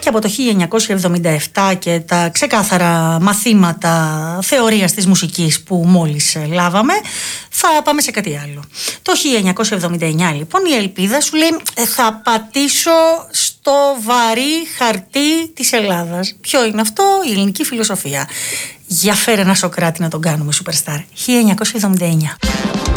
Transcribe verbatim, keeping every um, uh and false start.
και από το χίλια εννιακόσια εβδομήντα επτά και τα ξεκάθαρα μαθήματα θεωρίας της μουσικής που μόλις λάβαμε, θα πάμε σε κάτι άλλο. Το χίλια εννιακόσια εβδομήντα εννιά λοιπόν η Ελπίδα σου λέει θα πατήσω στο βαρύ χαρτί της Ελλάδας. Ποιο είναι αυτό? Η ελληνική φιλοσοφία. Για φέρε ένα Σοκράτη να τον κάνουμε superstar. χίλια εννιακόσια εβδομήντα εννιά.